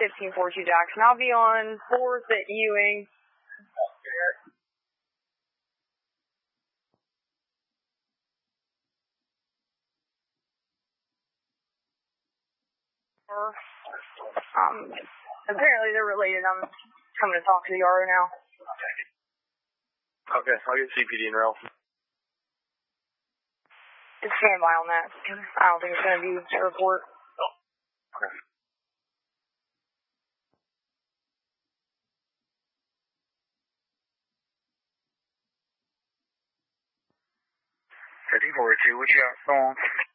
1542 Jackson. I'll be on 4th at Ewing. Apparently they're related. I'm coming to talk to the RO now. Okay, I'll get CPD and rail. Just stand by on that. I don't think it's going to be a report. Okay. What you got going?